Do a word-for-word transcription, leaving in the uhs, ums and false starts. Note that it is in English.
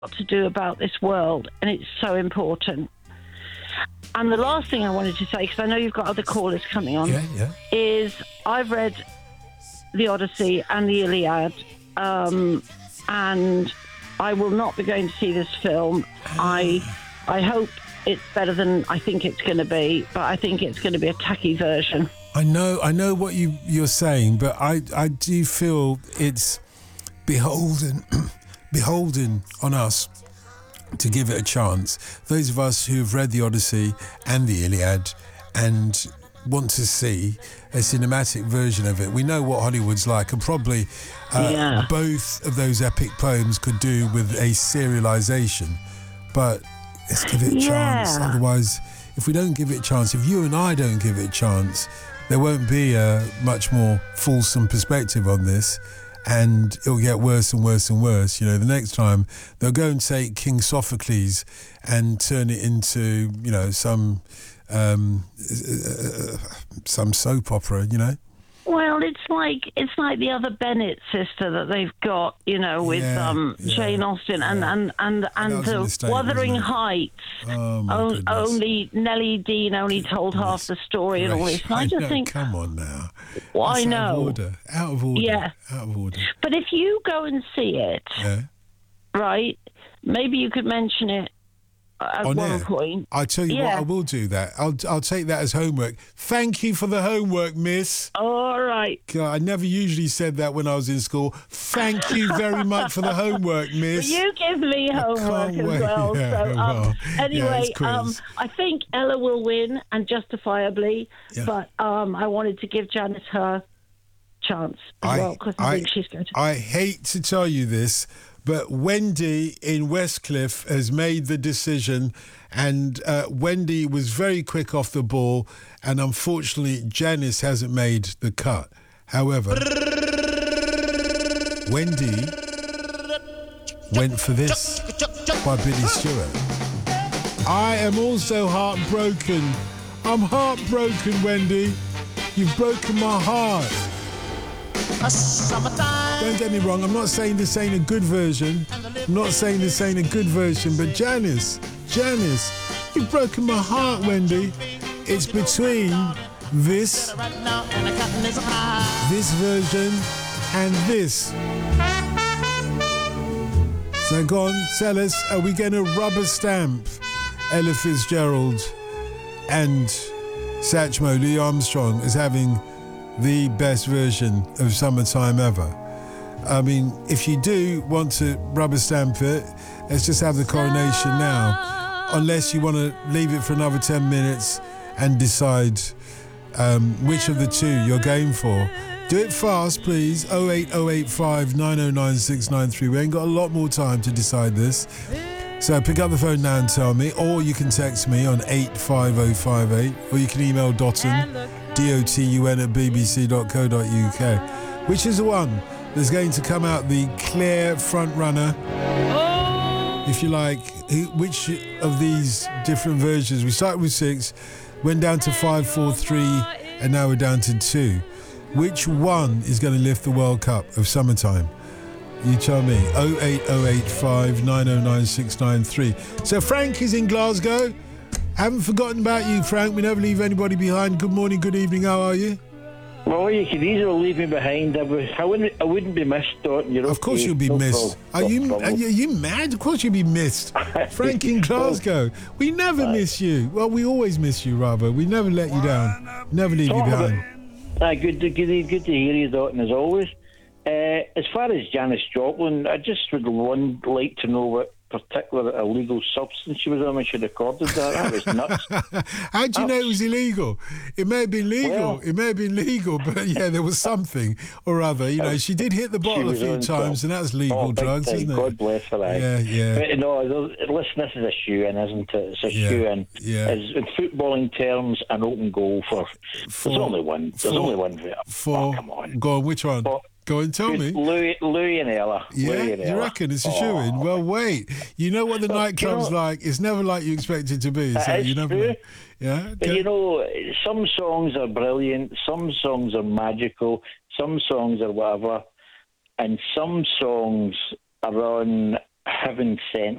to do about this world, and it's so important. And the last thing I wanted to say, because I know you've got other callers coming on, yeah, yeah. is I've read the Odyssey and the Iliad, um, and I will not be going to see this film. I I hope it's better than I think it's going to be, but I think it's going to be a tacky version. I know, I know what you, you're saying, but I, I do feel it's beholden, beholden on us to give it a chance. Those of us who have read the Odyssey and the Iliad and want to see a cinematic version of it. We know what Hollywood's like, and probably uh, yeah. both of those epic poems could do with a serialization. But let's give it a yeah. chance. Otherwise, if we don't give it a chance, if you and I don't give it a chance, there won't be a much more fulsome perspective on this, and it'll get worse and worse and worse. You know, the next time they'll go and take King Sophocles and turn it into, you know, some um, uh, some soap opera. You know. Well, it's like it's like the other Bennett sister that they've got, you know, with yeah, um, yeah, Jane Austen and yeah. and and, and, and the mistake, Wuthering Heights. Oh, my o- goodness. only Nellie Dean only told Goodness. half the story and all this. And I, I just know, think, come on now. well, I That's know, out of order. Out of order. Yeah. Out of order. But if you go and see it, Yeah. right? Maybe you could mention it at On one air. point. I tell you Yeah. what, I will do that. I'll I'll take that as homework. Thank you for the homework, miss. All right. God, I never usually said that when I was in school. Thank you very much for the homework, miss. Well, you give me homework as wait. well. Yeah, so, um, well, anyway, yeah, it's um, quiz. I think Ella will win, and justifiably. Yeah. But um, I wanted to give Janice her chance as I, well, because I, I think she's good. I hate to tell you this, but Wendy in Westcliff has made the decision, and uh, Wendy was very quick off the ball, and unfortunately Janice hasn't made the cut. However, Wendy went for this by Billy Stewart. I am also heartbroken. I'm heartbroken, Wendy. You've broken my heart. Don't get me wrong, I'm not saying this ain't a good version. I'm not saying this ain't a good version, but Janice, Janice, you've broken my heart, Wendy. It's between this, this version and this. So go on, tell us, are we going to rubber stamp Ella Fitzgerald and Satchmo Lee Armstrong as having the best version of Summertime ever? I mean, if you do want to rubber stamp it, let's just have the coronation now. Unless you want to leave it for another ten minutes and decide um, which of the two you're going for. Do it fast, please. oh eight oh eight five nine oh nine six nine three. We ain't got a lot more time to decide this. So pick up the phone now and tell me, or you can text me on eight five oh five eight, or you can email Dotun, D O T U N at b b c dot co dot u k. Which is the one that's going to come out the clear front runner? If you like, who, which of these different versions? We started with six, went down to five, four, three, and now we're down to two. Which one is going to lift the World Cup of Summertime? You tell me. oh eight oh eight five nine oh nine six nine three. So Frank is in Glasgow. Haven't forgotten about you, Frank. We never leave anybody behind. Good morning, good evening. How are you? Well, you could easily leave me behind. I, would, I wouldn't. I wouldn't be missed, Dalton. You're Of course okay. you'll be No missed. problem. Are you, No are problem. you are you mad? Of course you'll be missed. Frank in Glasgow. We never Right. miss you. Well, we always miss you, rather. We never let you down. Never leave you Talk about- behind. Aye, good, to, good, to- good to hear you, Dalton, as always. Uh, as far as Janis Joplin, I just would one, like to know what particular illegal substance she was on when she recorded that. That was nuts. How do you know it was illegal? It may have been legal. Well- it may have been legal, but yeah, there was something or other. You know, she did hit the bottle a was few on times, top. and that's legal Oh, big drugs, time. isn't it? God bless her. Aye. Yeah, yeah. But no, listen, this is a shoe-in, isn't it? It's a Yeah, shoe-in. yeah. It's, in footballing terms, an open goal for. For- there's only one. There's for- only one. For, For oh, come on. go on, which one? For- Go and tell me. Louis, Louis and Ella. Yeah, Louis and you Ella. reckon it's a Oh. shoe-in? Well, wait. You know what the Well, nightclub's you know- like? It's never like you expect it to be. That So is you never true. know. Yeah. But go- you know, some songs are brilliant, some songs are magical, some songs are whatever, and some songs are on heaven sent